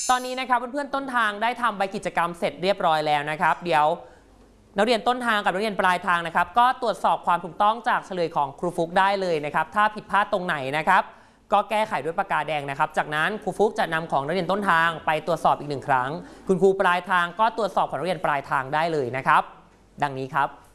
ตอนนี้นะครับเพื่อนๆต้นทางได้ทำใบกิจกรรมเสร็จเรียบร้อยแล้วนะครับเดี๋ยวนักเรียนต้นทางกับนักเรียนปลายทางนะครับก็ตรวจสอบความถูกต้องจากเฉลยของครูฟุกได้เลยนะครับถ้าผิดพลาดตรงไหนนะครับก็แก้ไขด้วยปากกาแดงนะครับจากนั้นครูฟุกจะนำของนักเรียนต้นทางไปตรวจสอบอีก1 ครั้งคุณครูปลายทางก็ตรวจสอบของนักเรียนปลายทางได้เลยนะครับดังนี้ครับ